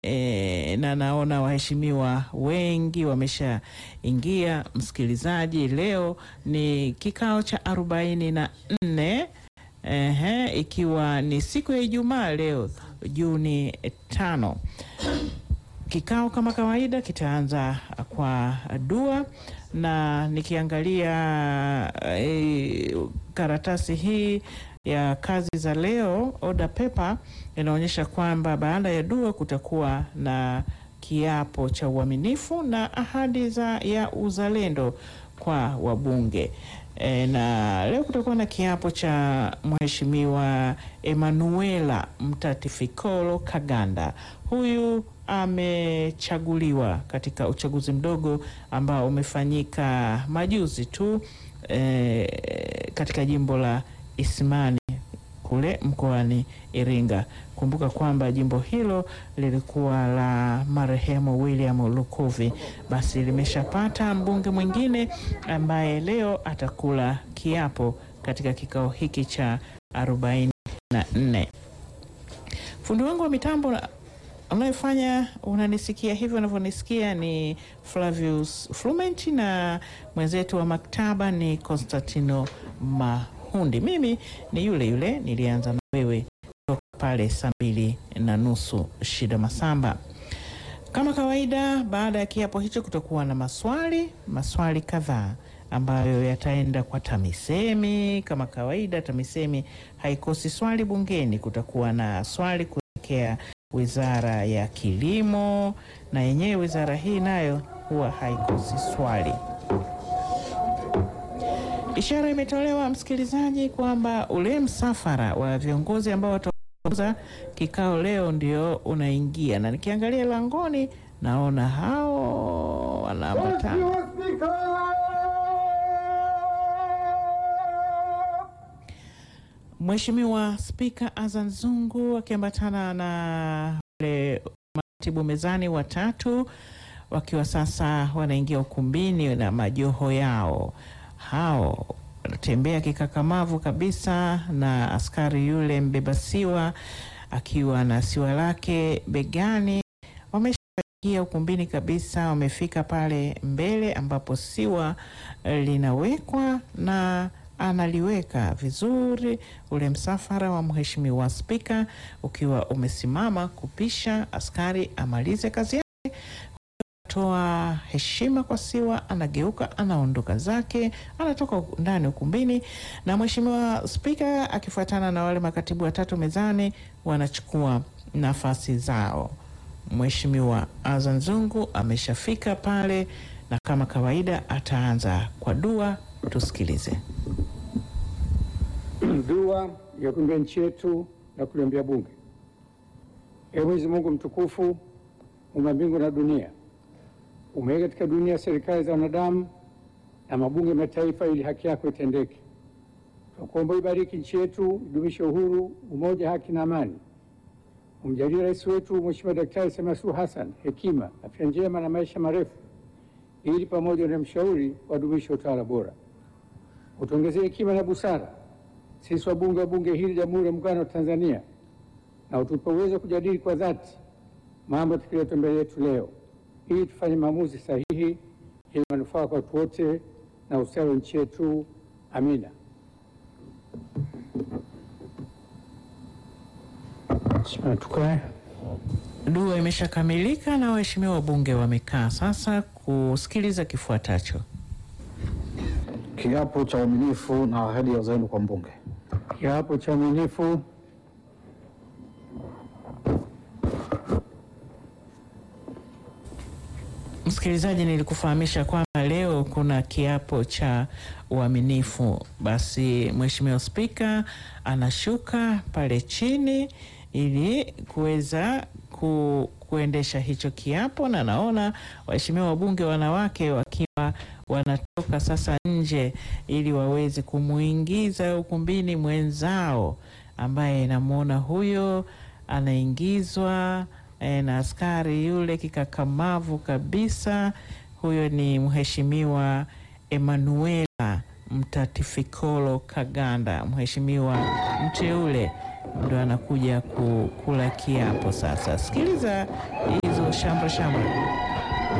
na naona waheshimiwa wengi wameshaingia. Msikilizaji, leo ni kikao cha 44, ikiwa ni siku ya Ijumaa leo Juni 5. Kikao kama kawaida kitaanza kwa dua, na nikiangalia karatasi hii ya kazi za leo, order paper, inaonyesha kwamba baada ya dua kutakuwa na kiapo cha uaminifu na ahadi ya uzalendo kwa wabunge. Na leo kutakuwa na kiapo cha Mheshimiwa Emanuela Mtatifikolo Kaganda. Huyu amechaguliwa katika uchaguzi mdogo ambao umefanyika majuzi tu katika jimbo la Isimani kule mkoani Iringa. Kumbuka kwamba jimbo hilo lilikuwa la marehemu William Lukuvi. Basi limeshapata mbunge mwingine ambaye leo atakula kiapo katika kikao hiki cha 44. Fundi wangu wa mitambo unayefanya unanisikia hivyo unavyonisikia ni Flavius Flumenti, na mwenzetu wa maktaba ni Konstantino Mahundi. Mimi ni yule nilianza na wewe kutoka pale 2:30 Shida Masamba. Kama kawaida, baada ya kiapo hicho kutakuwa na maswali kadhaa ambayo yataenda kwa TAMISEMI. Kama kawaida, TAMISEMI haikosi swali bungeni. Kutakuwa na swali kuelekea Wizara ya Kilimo, na yenyewe wizara hii nayo huwa haikosi swali. Ishara imetolewa, msikilizaji, kwamba ule msafara wa viongozi ambao wataongoza kikao leo ndio unaingia, na nikiangalia langoni naona hao wanaambatana. Mheshimiwa Spika Azan Zungu akiambatana na wale matibu mezani watatu, wakiwa sasa wanaingia ukumbini na majoho yao. Hao wanatembea kikakamavu kabisa, na askari yule mbeba siwa akiwa na siwa lake begani. Wameshaingia ukumbini kabisa, wamefika pale mbele ambapo siwa linawekwa, na analiweka vizuri ule msafara wa Mheshimiwa Spika ukiwa umesimama kupisha askari amalize kazi yake, kutoa heshima kwa siwa. Anageuka, anaondoka zake, anatoka ndani ukumbini, na Mheshimiwa Spika akifuatana na wale makatibu watatu mezani wanachukua nafasi zao. Mheshimiwa Azan Zungu ameshafika pale, na kama kawaida ataanza kwa dua. Tusikilize. Dua ya kuombea nchi yetu na kuliombea bunge. Ee Mwenyezi Mungu mtukufu, muumba mbingu na dunia, umeweka katika dunia serikali za wanadamu na mabunge mataifa ili haki yako itendeke. Tunakuomba ibariki nchi yetu, idumishe uhuru, umoja, haki na amani. Umjalie rais wetu Mheshimiwa Daktari Samia Suluhu Hassan hekima, afya njema na maisha marefu, ili pamoja na mshauri wadumishe utawala bora. Utuongezee hekima na busara sisi wabunge wa bunge hili Jamhuri ya Muungano wa Tanzania, na utupe uwezo kujadili kwa dhati mambo tukiletwa mbele yetu leo, ili tufanye maamuzi sahihi yenye manufaa kwa watu wote na ustawi wa nchi yetu. Amina. Tukae. Dua imeshakamilika na waheshimiwa wabunge wamekaa sasa kusikiliza kifuatacho. Kiapo cha uaminifu na ahadi ya uzalendo kwa mbunge. Kiapo cha uaminifu. Msikilizaji, nilikufahamisha kwamba leo kuna kiapo cha uaminifu. Basi Mheshimiwa Spika anashuka pale chini ili kuweza kuendesha hicho kiapo, na naona waheshimiwa wabunge wanawake wakiwa wanatoka sasa nje ili waweze kumuingiza ukumbini mwenzao, ambaye namuona huyo anaingizwa na askari yule kikakamavu kabisa. Huyo ni Mheshimiwa Emanuela Mtatifikolo Kaganda, mheshimiwa mteule ndo anakuja kula kiapo. Sasa sikiliza hizo shamra shamra.